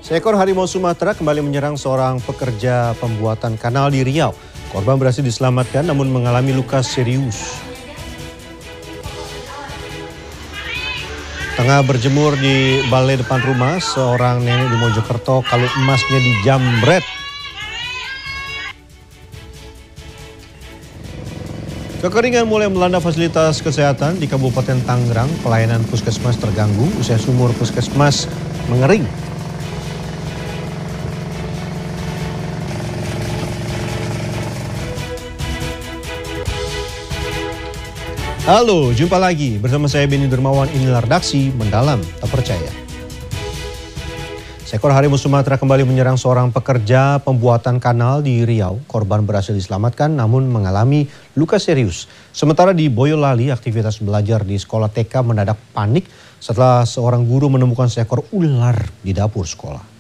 Seekor harimau Sumatera kembali menyerang seorang pekerja pembuatan kanal di Riau. Korban berhasil diselamatkan namun mengalami luka serius. Tengah berjemur di balai depan rumah, seorang nenek di Mojokerto kalung emasnya dijamret. Kekeringan mulai melanda fasilitas kesehatan di Kabupaten Tangerang. Pelayanan puskesmas terganggu usai sumur puskesmas mengering. Halo, jumpa lagi bersama saya Beni Dermawan. Inilah redaksi Mendalam Tak Percaya. Seekor harimau Sumatera kembali menyerang seorang pekerja pembuatan kanal di Riau. Korban berhasil diselamatkan namun mengalami luka serius. Sementara di Boyolali, aktivitas belajar di sekolah TK mendadak panik setelah seorang guru menemukan seekor ular di dapur sekolah.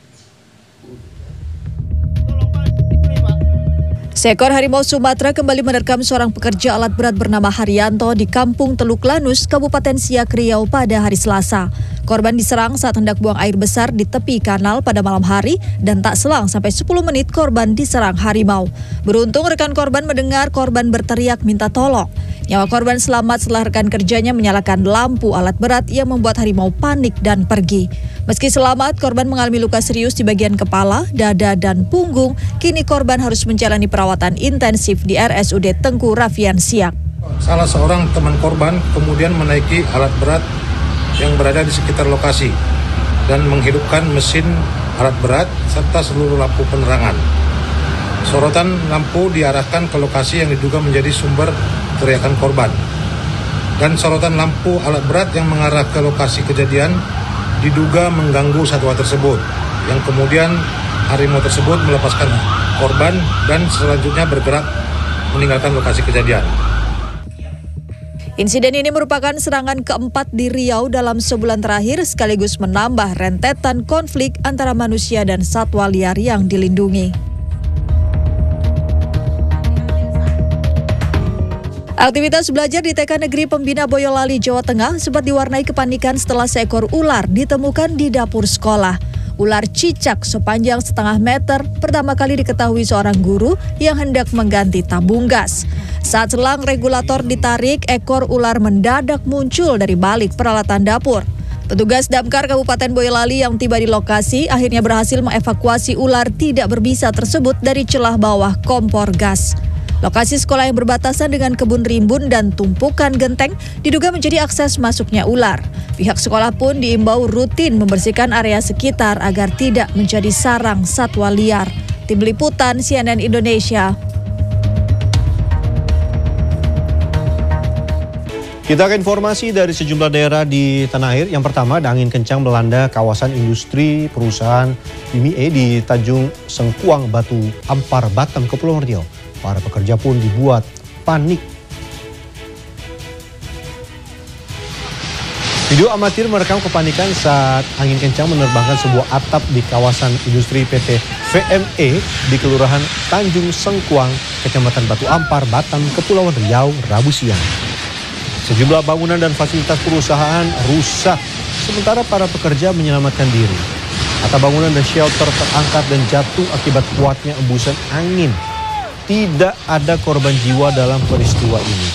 Seekor harimau Sumatera kembali menerkam seorang pekerja alat berat bernama Haryanto di Kampung Teluk Lanus, Kabupaten Siak, Riau pada hari Selasa. Korban diserang saat hendak buang air besar di tepi kanal pada malam hari dan tak selang sampai 10 menit korban diserang harimau. Beruntung rekan korban mendengar korban berteriak minta tolong. Nyawa korban selamat setelah rekan kerjanya menyalakan lampu alat berat yang membuat harimau panik dan pergi. Meski selamat, korban mengalami luka serius di bagian kepala, dada, dan punggung. Kini korban harus menjalani perawatan intensif di RSUD Tengku Rafian Siak. Salah seorang teman korban kemudian menaiki alat berat yang berada di sekitar lokasi dan menghidupkan mesin alat berat serta seluruh lampu penerangan. Sorotan lampu diarahkan ke lokasi yang diduga menjadi sumber teriakan korban. Dan sorotan lampu alat berat yang mengarah ke lokasi kejadian diduga mengganggu satwa tersebut, yang kemudian harimau tersebut melepaskan korban dan selanjutnya bergerak meninggalkan lokasi kejadian. Insiden ini merupakan serangan keempat di Riau dalam sebulan terakhir sekaligus menambah rentetan konflik antara manusia dan satwa liar yang dilindungi. Aktivitas belajar di TK Negeri Pembina Boyolali, Jawa Tengah sempat diwarnai kepanikan setelah seekor ular ditemukan di dapur sekolah. Ular cicak sepanjang setengah meter pertama kali diketahui seorang guru yang hendak mengganti tabung gas. Saat selang regulator ditarik, ekor ular mendadak muncul dari balik peralatan dapur. Petugas Damkar Kabupaten Boyolali yang tiba di lokasi akhirnya berhasil mengevakuasi ular tidak berbisa tersebut dari celah bawah kompor gas. Lokasi sekolah yang berbatasan dengan kebun rimbun dan tumpukan genteng diduga menjadi akses masuknya ular. Pihak sekolah pun diimbau rutin membersihkan area sekitar agar tidak menjadi sarang satwa liar. Tim Liputan CNN Indonesia. Kita ke informasi dari sejumlah daerah di tanah air. Yang pertama, ada angin kencang melanda kawasan industri perusahaan IMIE di Tanjung Sengkuang, Batu Ampar, Batam, Kepulauan Riau. Para pekerja pun dibuat panik. Video amatir merekam kepanikan saat angin kencang menerbangkan sebuah atap di kawasan industri PT VME di Kelurahan Tanjung Sengkuang, Kecamatan Batu Ampar, Batam, Kepulauan Riau, Rabu siang. Sejumlah bangunan dan fasilitas perusahaan rusak, sementara para pekerja menyelamatkan diri. Atap bangunan dan shelter terangkat dan jatuh akibat kuatnya embusan angin. Tidak ada korban jiwa dalam peristiwa ini.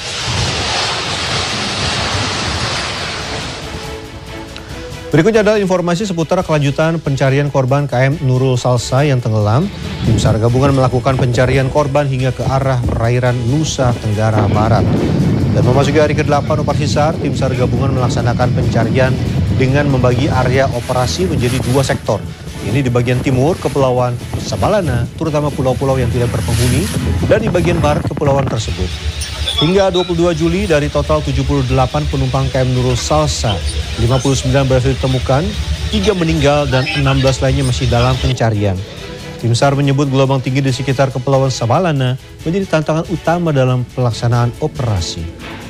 Berikutnya adalah informasi seputar kelanjutan pencarian korban KM Nurul Salsa yang tenggelam. Tim SAR gabungan melakukan pencarian korban hingga ke arah perairan Nusa Tenggara Barat. Dan memasuki hari ke-8 operasi SAR, tim SAR gabungan melaksanakan pencarian dengan membagi area operasi menjadi 2 sektor. Ini di bagian timur Kepulauan Sabalana, terutama pulau-pulau yang tidak berpenghuni, dan di bagian barat kepulauan tersebut. Hingga 22 Juli dari total 78 penumpang KM Nurul Salsa, 59 berhasil ditemukan, 3 meninggal dan 16 lainnya masih dalam pencarian. Tim SAR menyebut gelombang tinggi di sekitar Kepulauan Sabalana menjadi tantangan utama dalam pelaksanaan operasi.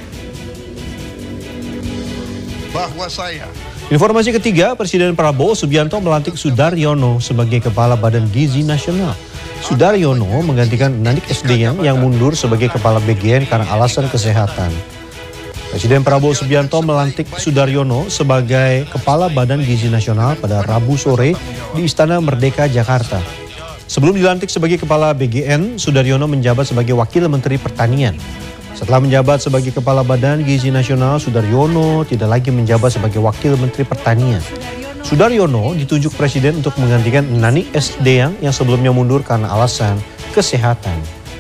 Informasi ketiga, Presiden Prabowo Subianto melantik Sudaryono sebagai Kepala Badan Gizi Nasional. Sudaryono menggantikan Nadik Sdm yang mundur sebagai Kepala BGN karena alasan kesehatan. Presiden Prabowo Subianto melantik Sudaryono sebagai Kepala Badan Gizi Nasional pada Rabu sore di Istana Merdeka, Jakarta. Sebelum dilantik sebagai Kepala BGN, Sudaryono menjabat sebagai Wakil Menteri Pertanian. Setelah menjabat sebagai Kepala Badan Gizi Nasional, Sudaryono tidak lagi menjabat sebagai Wakil Menteri Pertanian. Sudaryono ditunjuk Presiden untuk menggantikan Nani S. Deyang yang sebelumnya mundur karena alasan kesehatan.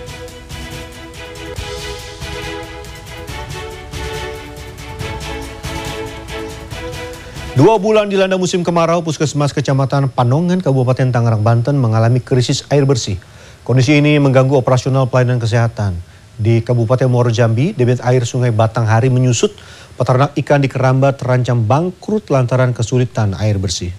Dua bulan dilanda musim kemarau, Puskesmas Kecamatan Panongan, Kabupaten Tangerang, Banten mengalami krisis air bersih. Kondisi ini mengganggu operasional pelayanan kesehatan. Di Kabupaten Muaro Jambi, debit air Sungai Batanghari menyusut. Peternak ikan di Keramba terancam bangkrut lantaran kesulitan air bersih.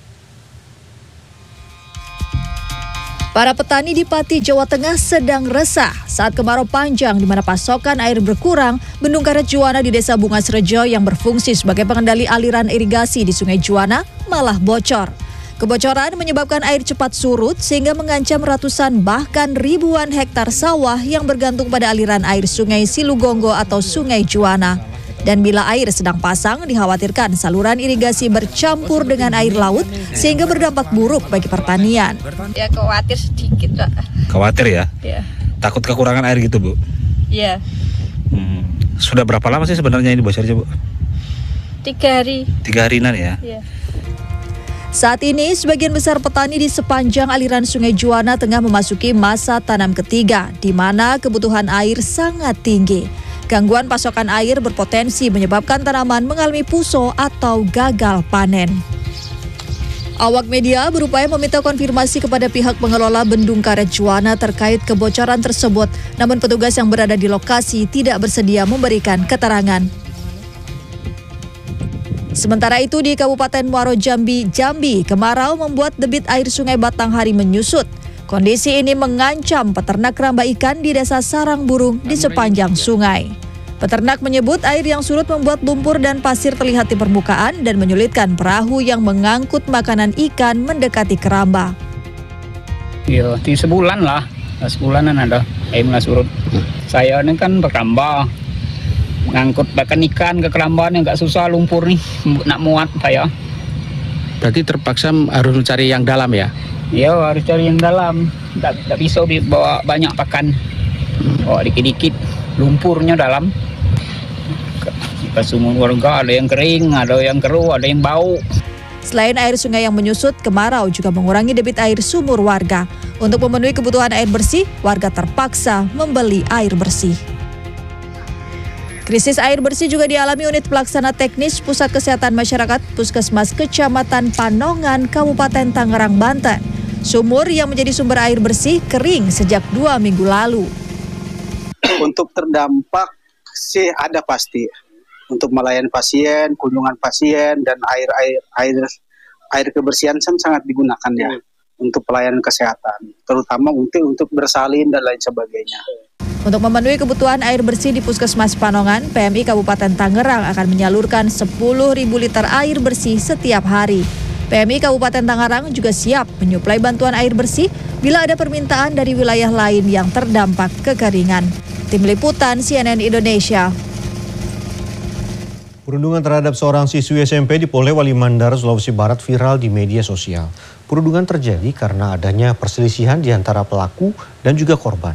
Para petani di Pati, Jawa Tengah sedang resah saat kemarau panjang di mana pasokan air berkurang. Bendung Karet Juwana di Desa Bungas Rejo yang berfungsi sebagai pengendali aliran irigasi di Sungai Juwana malah bocor. Kebocoran menyebabkan air cepat surut sehingga mengancam ratusan bahkan ribuan hektar sawah yang bergantung pada aliran air Sungai Silugonggo atau Sungai Juwana. Dan bila air sedang pasang, dikhawatirkan saluran irigasi bercampur dengan air laut sehingga berdampak buruk bagi pertanian. Ya khawatir sedikit, Pak. Khawatir ya? Ya. Takut kekurangan air gitu, Bu? Iya. Sudah berapa lama sih sebenarnya ini bocornya, Bu? 3 hari. 3 harian ya? Iya. Saat ini, sebagian besar petani di sepanjang aliran Sungai Juwana tengah memasuki masa tanam ketiga, di mana kebutuhan air sangat tinggi. Gangguan pasokan air berpotensi menyebabkan tanaman mengalami puso atau gagal panen. Awak media berupaya meminta konfirmasi kepada pihak pengelola Bendung Karet Juwana terkait kebocoran tersebut, namun petugas yang berada di lokasi tidak bersedia memberikan keterangan. Sementara itu di Kabupaten Muaro Jambi, kemarau membuat debit air Sungai Batanghari menyusut. Kondisi ini mengancam peternak keramba ikan di Desa Sarang Burung di sepanjang sungai. Peternak menyebut air yang surut membuat lumpur dan pasir terlihat di permukaan dan menyulitkan perahu yang mengangkut makanan ikan mendekati keramba. Iya, di sebulan lah. Sebulanan ada air mulai surut. Saya ini kan berkeramba. Ngangkut bahkan ikan ke keramba yang nggak susah, lumpur nih nak muat saya. Berarti terpaksa harus mencari yang dalam ya? Iya, harus cari yang dalam. Tak bisa bawa banyak pakan. Bawa dikit-dikit, lumpurnya dalam. Kita semua warga ada yang kering, ada yang keruh, ada yang bau. Selain air sungai yang menyusut, kemarau juga mengurangi debit air sumur warga. Untuk memenuhi kebutuhan air bersih, warga terpaksa membeli air bersih. Krisis air bersih juga dialami unit pelaksana teknis Pusat Kesehatan Masyarakat Puskesmas Kecamatan Panongan, Kabupaten Tangerang, Banten. Sumur yang menjadi sumber air bersih kering sejak 2 minggu lalu. Untuk terdampak sih ada pasti. Untuk melayani pasien, kunjungan pasien, dan air kebersihan sangat digunakan ya untuk pelayanan kesehatan, terutama untuk bersalin dan lain sebagainya. Untuk memenuhi kebutuhan air bersih di Puskesmas Panongan, PMI Kabupaten Tangerang akan menyalurkan 10.000 liter air bersih setiap hari. PMI Kabupaten Tangerang juga siap menyuplai bantuan air bersih bila ada permintaan dari wilayah lain yang terdampak kekeringan. Tim Liputan CNN Indonesia. Perundungan terhadap seorang siswi SMP di Polewali Mandar, Sulawesi Barat viral di media sosial. Perundungan terjadi karena adanya perselisihan di antara pelaku dan juga korban.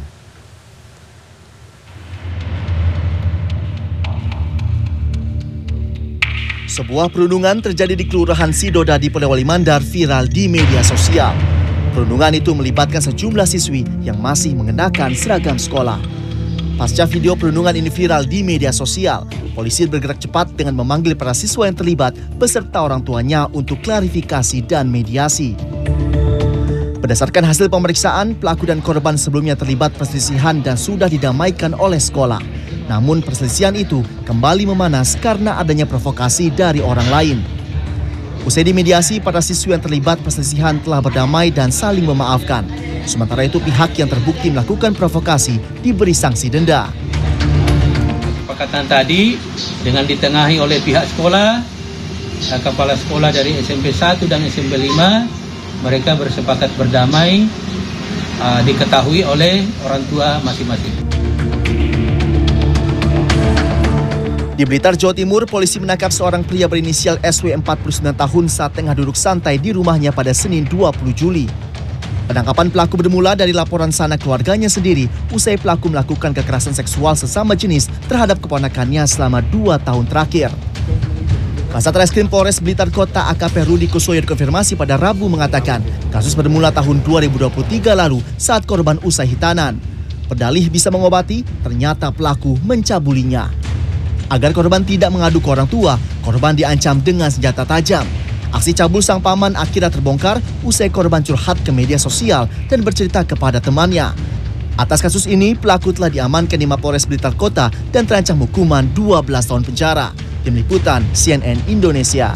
Sebuah perundungan terjadi di Kelurahan Sidoda di Polewali Mandar viral di media sosial. Perundungan itu melibatkan sejumlah siswi yang masih mengenakan seragam sekolah. Pasca video perundungan ini viral di media sosial, polisi bergerak cepat dengan memanggil para siswa yang terlibat beserta orang tuanya untuk klarifikasi dan mediasi. Berdasarkan hasil pemeriksaan, pelaku dan korban sebelumnya terlibat perselisihan dan sudah didamaikan oleh sekolah. Namun perselisihan itu kembali memanas karena adanya provokasi dari orang lain. Usai dimediasi, para siswi yang terlibat perselisihan telah berdamai dan saling memaafkan. Sementara itu pihak yang terbukti melakukan provokasi diberi sanksi denda. Kesepakatan tadi dengan ditengahi oleh pihak sekolah, kepala sekolah dari SMP 1 dan SMP 5, mereka bersepakat berdamai, diketahui oleh orang tua masing-masing. Di Blitar, Jawa Timur, polisi menangkap seorang pria berinisial SW 49 tahun saat tengah duduk santai di rumahnya pada Senin 20 Juli. Penangkapan pelaku bermula dari laporan sanak keluarganya sendiri usai pelaku melakukan kekerasan seksual sesama jenis terhadap keponakannya selama 2 tahun terakhir. Kasat Reskrim Polres Blitar Kota AKP Rudi Kusoyo dikonfirmasi pada Rabu mengatakan kasus bermula tahun 2023 lalu saat korban usai hitanan. Berdalih bisa mengobati, ternyata pelaku mencabulinya. Agar korban tidak mengadu ke orang tua, korban diancam dengan senjata tajam. Aksi cabul sang paman akhirnya terbongkar usai korban curhat ke media sosial dan bercerita kepada temannya. Atas kasus ini, pelaku telah diamankan di Mapolres Blitar Kota dan terancam hukuman 12 tahun penjara. Tim Liputan CNN Indonesia.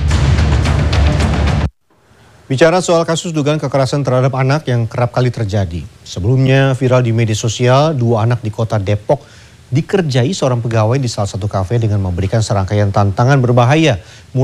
Bicara soal kasus dugaan kekerasan terhadap anak yang kerap kali terjadi. Sebelumnya viral di media sosial, 2 anak di kota Depok dikerjai seorang pegawai di salah satu kafe dengan memberikan serangkaian tantangan berbahaya.